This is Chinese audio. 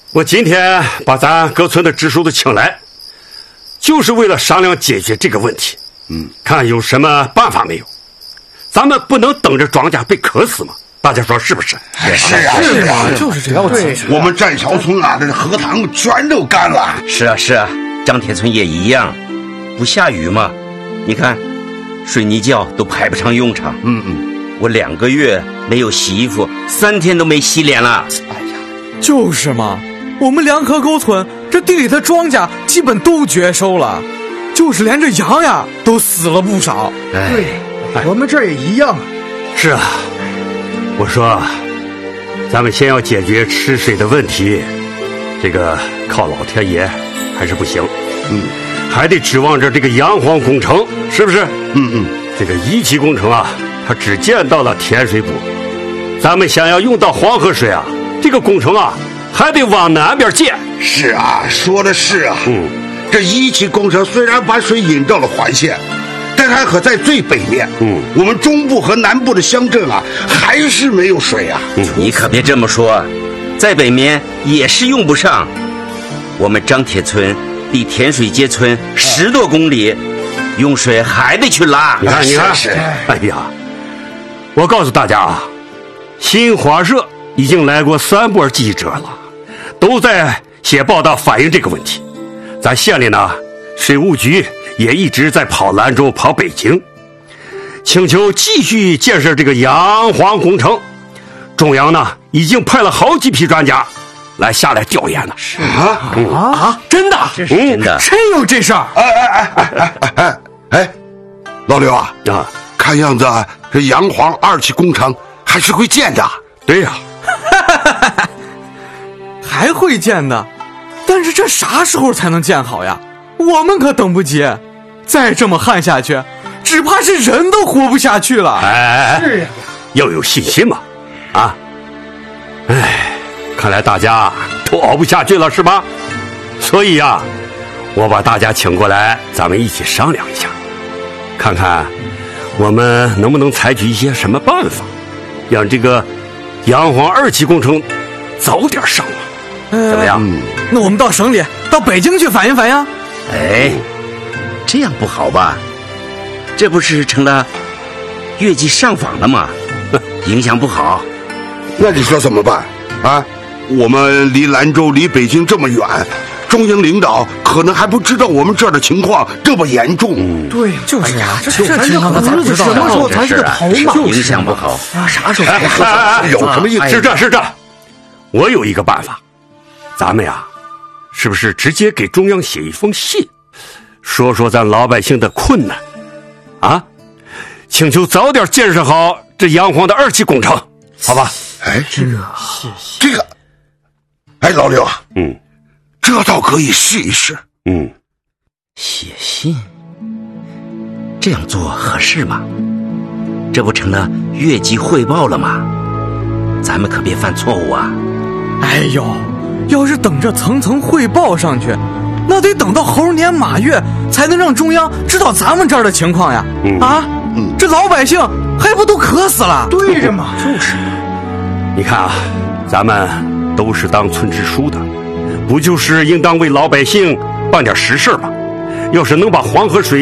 我今天把咱各村的支书都请来，就是为了商量解决这个问题。看有什么办法没有？咱们不能等着庄稼被渴死嘛？大家说是不是？ 是啊， 就是这样。 我们寨桥村啊，这荷塘全都干了。 是啊，张铁村也一样，不下雨嘛，你看，水泥窖都派不上用场。我2个月没有洗衣服，3天都没洗脸了。 哎呀，就是嘛，我们2河沟村这地里的庄稼基本都绝收了，就是连这羊呀都死了不少。 对，我们这儿也一样啊。 是啊，我说，咱们先要解决吃水的问题，这个靠老天爷还是不行。还得指望着这个洋黄工程，是不是？这个1期工程啊，它只建到了天水补，咱们想要用到黄河水啊，这个工程啊还得往南边建。 是啊，说的是啊。这1期工程虽然把水引到了环线，但它可在最北面。我们中部和南部的乡镇啊，还是没有水啊。 你可别这么说，在北面也是用不上。我们张铁村离甜水街村10多公里，用水还得去拉。 你看，哎呀，我告诉大家啊，新华社已经来过3波记者了，都在写报道反映这个问题。咱县里呢，水务局也一直在跑兰州、跑北京，请求继续建设这个洋黄工程。中央呢，已经派了好几批专家下来调研了。 真的？ 这是真的？ 真有这事儿？ 哎，老刘啊，看样子这洋黄2期工程还是会建的。 对呀， 还会建的，但是这啥时候才能建好呀？我们可等不及，再这么旱下去，只怕是人都活不下去了。 是呀， 要有信心嘛，看来大家都熬不下去了是吧？所以呀，我把大家请过来，咱们一起商量一下，看看我们能不能采取一些什么办法，让这个洋黄2期工程早点上马。怎么样？ 那我们到省里，到北京去反映反映。 这样不好吧？这不是成了越级上访了吗？影响不好。 那你说怎么办啊？我们离兰州、离北京这么远，中央领导可能还不知道我们这儿的情况这么严重。 对， 就是啊，这情况咱知道什么时候才是个头嘛？ 影响不好。 啥时候？ 有什么意思？ 是这，我有一个办法，咱们呀，是不是直接给中央写一封信，说说咱老百姓的困难啊，请求早点建设好这洋黄的2期工程，好吧？ 这个，老刘啊，这倒可以试一试。 写信，这样做合适吗？这不成了越级汇报了吗？咱们可别犯错误啊！ 哎呦，要是等着层层汇报上去，那得等到猴年马月才能让中央知道咱们这儿的情况呀！这老百姓还不都渴死了？ 对着嘛，就是。 你看啊，咱们都是当村支书的，不就是应当为老百姓办点实事吗？要是能把黄河水